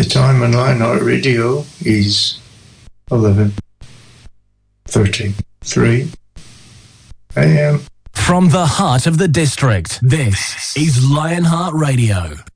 The time on Lionheart Radio is 11:33 a.m. From the heart of the district, this is Lionheart Radio.